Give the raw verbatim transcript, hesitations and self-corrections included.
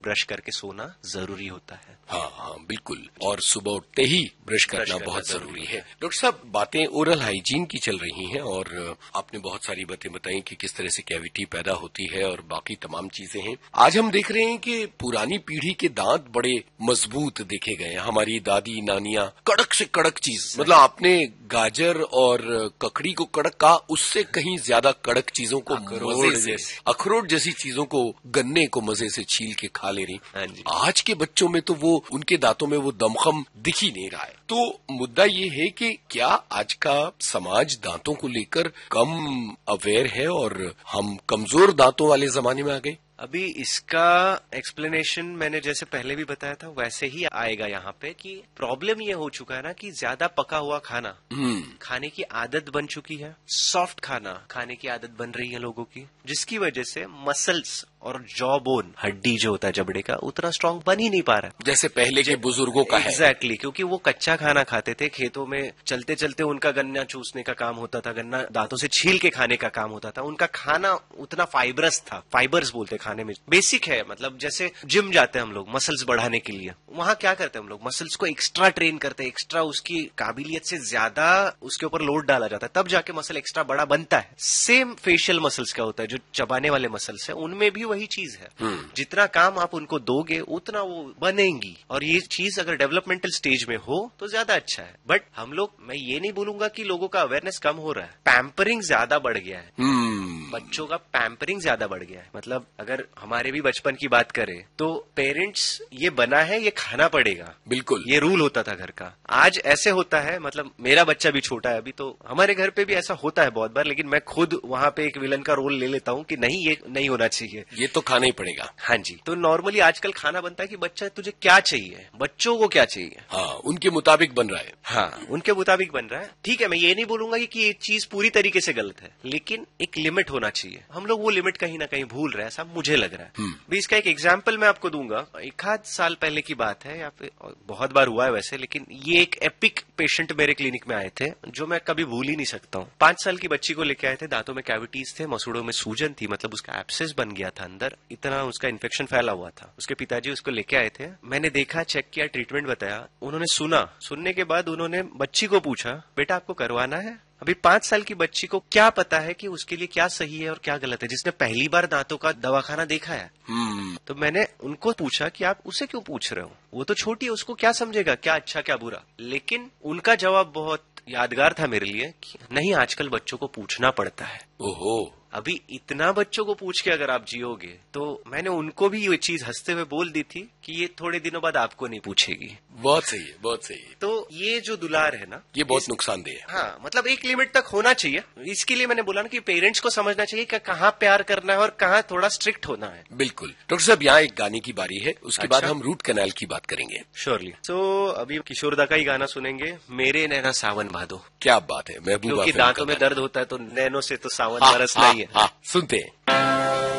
Brush करके सोना जरूरी होता है। हाँ हाँ बिल्कुल, और सुबह उठते ही ब्रश करना, करना बहुत जरूरी है। डॉक्टर साहब, बातें ओरल हाइजीन की चल रही हैं और आपने बहुत सारी बातें बताई कि किस तरह से कैविटी पैदा होती है और बाकी तमाम चीजें हैं। आज हम देख रहे हैं कि पुरानी पीढ़ी के दांत बड़े मजबूत देखे गए। हमारी दादी नानियां कड़क से कड़क चीज, मतलब आपने गाजर और ककड़ी को कड़क कहा, उससे कहीं ज्यादा कड़क चीजों को मजे से, अखरोट जैसी चीजों को, गन्ने को मजे से छील के खा ले रही। आज के बच्चों में तो वो, उनके दांतों में वो दमखम दिख ही नहीं रहा है। तो मुद्दा ये है कि क्या आज का समाज दांतों को लेकर कम अवेयर है और हम कमजोर दांतों वाले जमाने में आ गए? अभी इसका एक्सप्लेनेशन मैंने जैसे पहले भी बताया था वैसे ही आएगा यहाँ पे कि प्रॉब्लम ये हो चुका है ना कि ज्यादा पका हुआ खाना खाने की आदत बन चुकी है। सॉफ्ट खाना खाने की आदत बन रही है लोगों की, जिसकी वजह से मसल्स और जॉ बोन, हड्डी जो होता है जबड़े का, उतना स्ट्रांग बन ही नहीं पा रहा है जैसे पहले के बुजुर्गों का है। एग्जैक्टली, क्योंकि वो कच्चा खाना खाते थे, खेतों में चलते चलते उनका गन्ना चूसने का काम होता था, गन्ना दांतों से छील के खाने का काम होता था। उनका खाना उतना फाइबरस था, फाइबर्स बोलते खाने में, बेसिक है। मतलब जैसे जिम जाते हैं हम लोग मसल्स बढ़ाने के लिए, वहां क्या करते हैं हम लोग, मसल्स को एक्स्ट्रा ट्रेन करते हैं, एक्स्ट्रा उसकी काबिलियत से ज्यादा उसके ऊपर लोड डाला जाता है, तब जाके मसल एक्स्ट्रा बड़ा बनता है। सेम फेशियल मसल्स का होता है, जो चबाने वाले मसल्स है, उनमें भी वही चीज है। जितना काम आप उनको दोगे उतना वो बनेंगी, और ये चीज अगर डेवलपमेंटल स्टेज में हो तो ज्यादा अच्छा है। बट हम लोग, मैं ये नहीं बोलूंगा कि लोगों का अवेयरनेस कम हो रहा है, पैम्परिंग ज्यादा बढ़ गया है। बच्चों का पैम्परिंग ज्यादा बढ़ गया है। मतलब अगर हमारे भी बचपन की बात करें तो पेरेंट्स, ये बना है, ये खाना पड़ेगा, बिल्कुल, ये रूल होता था घर का। आज ऐसे होता है, मतलब मेरा बच्चा भी छोटा है अभी, तो हमारे घर पे भी ऐसा होता है बहुत बार, लेकिन मैं खुद वहां पे एक विलन का रोल ले लेता हूँ कि नहीं, ये नहीं होना चाहिए, ये तो खाना ही पड़ेगा। हाँ जी, तो नॉर्मली आजकल खाना बनता है कि बच्चा तुझे क्या चाहिए, बच्चों को क्या चाहिए, हाँ, उनके मुताबिक बन रहा है। हाँ, उनके मुताबिक बन रहा है। ठीक है, मैं ये नहीं बोलूंगा कि ये चीज पूरी तरीके से गलत है, लेकिन एक लिमिट होना चाहिए। हम लोग वो लिमिट कहीं ना कहीं भूल रहे हैं, ऐसा मुझे लग रहा है। भी इसका एक एग्जाम्पल मैं आपको दूंगा। एक आध साल पहले की बात है, या फिर बहुत बार हुआ है वैसे, लेकिन ये एक एपिक पेशेंट मेरे क्लिनिक में आए थे जो मैं कभी भूल ही नहीं सकता हूँ। पांच साल की बच्ची को लेके आए थे, दांतों में कैविटीज थे, मसूड़ों में सूजन थी, मतलब उसका एब्सेस बन गया था अंदर, इतना उसका इन्फेक्शन फैला हुआ था। उसके पिताजी उसको लेके आए थे, मैंने देखा, चेक किया, ट्रीटमेंट बताया, उन्होंने सुना। सुनने के बाद उन्होंने बच्ची को पूछा, बेटा आपको करवाना है? अभी पांच साल की बच्ची को क्या पता है कि उसके लिए क्या सही है और क्या गलत है, जिसने पहली बार दांतों का दवाखाना देखा है। तो मैंने उनको पूछा कि आप उसे क्यों पूछ रहे हो, वो तो छोटी है, उसको क्या समझेगा, क्या अच्छा क्या बुरा। लेकिन उनका जवाब बहुत यादगार था मेरे लिए कि नहीं, आजकल बच्चों को पूछना पड़ता है। ओहो, अभी इतना बच्चों को पूछ के अगर आप जियोगे, तो मैंने उनको भी ये चीज हंसते हुए बोल दी थी कि ये थोड़े दिनों बाद आपको नहीं पूछेगी। बहुत सही है, बहुत सही है। तो ये जो दुलार है ना, ये बहुत नुकसानदेह है। हाँ, मतलब एक लिमिट तक होना चाहिए। इसके लिए मैंने बोला ना कि पेरेंट्स को समझना चाहिए कि कहाँ प्यार करना है और कहाँ थोड़ा स्ट्रिक्ट होना है। बिल्कुल। डॉक्टर साहब, यहाँ एक गाने की बारी है, उसके अच्छा? बाद हम रूट कैनाल की बात करेंगे। श्योरली। तो अभी किशोरदा का ही गाना सुनेंगे, मेरे नैना सावन भादो। क्या बात है, महबूबा। क्योंकि दांतों में दर्द होता है तो नैनो से तो सावन बरसना ही है। हाँ, सुनते हैं।